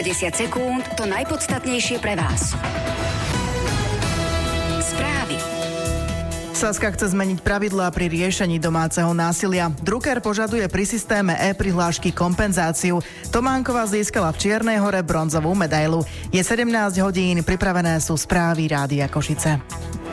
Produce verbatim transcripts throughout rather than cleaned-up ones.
päťdesiat sekúnd, to najpodstatnejšie pre vás. Správy. Saska chce zmeniť pravidlá pri riešení domáceho násilia. Drucker požaduje pri systéme e-prihlášky kompenzáciu. Tománková získala v Čiernej Hore bronzovú medailu. Je sedemnásť hodín, pripravené sú správy Rádia Košice.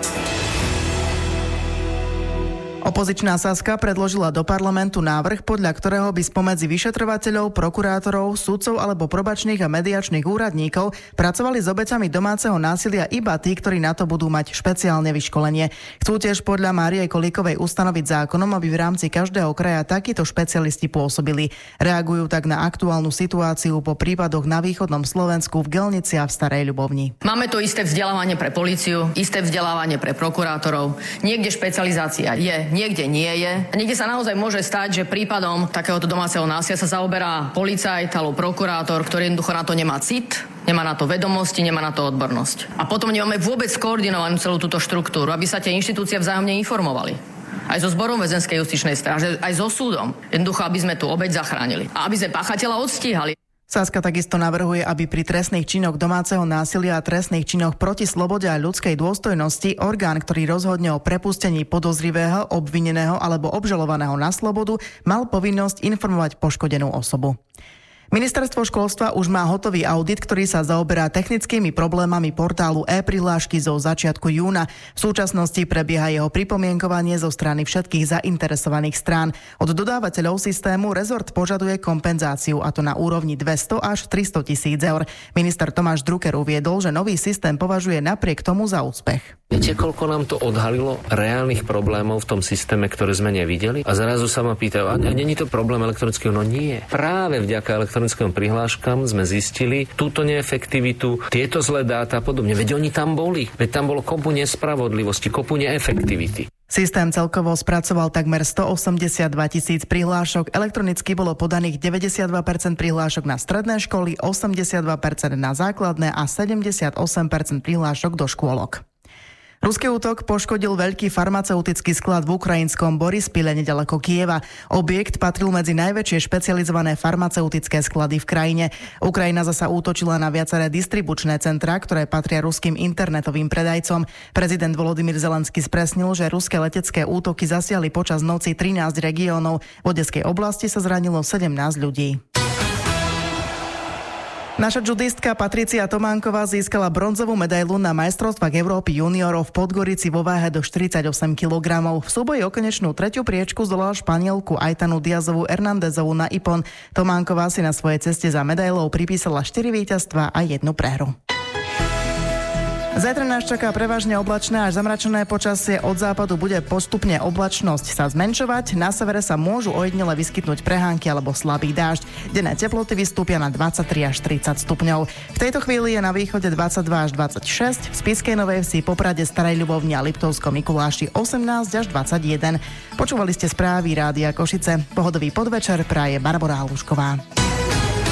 Opozičná Saska predložila do parlamentu návrh, podľa ktorého by spomedzi vyšetrovateľov, prokurátorov, sudcov alebo probačných a mediačných úradníkov pracovali s obeťami domáceho násilia iba tí, ktorí na to budú mať špeciálne vyškolenie. Chcú tiež podľa Márie Kolíkovej ustanoviť zákonom, aby v rámci každého kraja takíto špecialisti pôsobili. Reagujú tak na aktuálnu situáciu po prípadoch na východnom Slovensku, v Gelnici a v Starej Ľubovni. Máme tu isté vzdelávanie pre políciu, isté vzdelávanie pre prokurátorov. Niekde špecializácia je, niekde nie je. A niekde sa naozaj môže stať, že prípadom takéhoto domáceho násilia sa zaoberá policajt alebo prokurátor, ktorý jednoducho na to nemá cit, nemá na to vedomosti, nemá na to odbornosť. A potom nemáme vôbec koordinovanú celú túto štruktúru, aby sa tie inštitúcie vzájomne informovali. Aj so zborom väzenskej justičnej stráže, aj so súdom. Jednoducho, aby sme tú obeť zachránili. A aby sme páchateľa odstíhali. Saska takisto navrhuje, aby pri trestných činoch domáceho násilia a trestných činoch proti slobode a ľudskej dôstojnosti orgán, ktorý rozhodne o prepustení podozrivého, obvineného alebo obžalovaného na slobodu, mal povinnosť informovať poškodenú osobu. Ministerstvo školstva už má hotový audit, ktorý sa zaoberá technickými problémami portálu e-prihlášky zo začiatku júna. V súčasnosti prebieha jeho pripomienkovanie zo strany všetkých zainteresovaných strán. Od dodávateľov systému rezort požaduje kompenzáciu, a to na úrovni dvesto až tristo tisíc eur. Minister Tomáš Drucker uviedol, že nový systém považuje napriek tomu za úspech. Viete, koľko nám to odhalilo reálnych problémov v tom systéme, ktoré sme nevideli? A zrazu sa ma pýtajú, a není to problém elektronického? No nie. Práve vďaka elektronickému prihláškam sme zistili túto neefektivitu, tieto zlé dáta a podobne. Veď oni tam boli. Veď tam bolo kopu nespravodlivosti, kopu neefektivity. Systém celkovo spracoval takmer stoosemdesiatdva tisíc prihlášok, elektronicky bolo podaných deväťdesiatdva percent prihlášok na stredné školy, osemdesiatdva percent na základné a sedemdesiatosem percent prihlášok do škôlok. Ruský útok poškodil veľký farmaceutický sklad v ukrajinskom Borispile nedaleko Kieva. Objekt patril medzi najväčšie špecializované farmaceutické sklady v krajine. Ukrajina zasa útočila na viaceré distribučné centrá, ktoré patria ruským internetovým predajcom. Prezident Volodymyr Zelenský spresnil, že ruské letecké útoky zasiahli počas noci trinásť regiónov. V Odeskej oblasti sa zranilo sedemnásť ľudí. Naša judistka Patricia Tománková získala bronzovú medailu na majstrovstvách Európy juniorov v Podgorici vo váhe do štyridsaťosem kilogramov. V súboji o konečnú tretiu priečku zdolala Španielku Aitanu Diazovú Hernandezovú na Ipon. Tománková si na svojej ceste za medailou pripísala štyri víťazstvá a jednu prehru. Zajtra nás čaká prevažne oblačné až zamračené počasie. Od západu bude postupne oblačnosť sa zmenšovať. Na severe sa môžu ojedinele vyskytnúť prehánky alebo slabý dážď. Denné teploty vystúpia na dvadsaťtri až tridsať stupňov. V tejto chvíli je na východe dvadsaťdva až dvadsaťšesť, v Spišskej Novej Vsi, Poprade, Starej Ľubovni a Liptovskom Mikuláši osemnásť až dvadsaťjeden. Počúvali ste správy Rádia Košice. Pohodový podvečer praje Barbora Halušková.